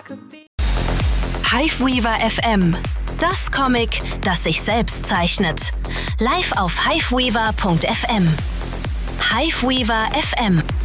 Hiveweaver FM. Das Comic, das sich selbst zeichnet. Live auf hiveweaver.fm. Hiveweaver FM.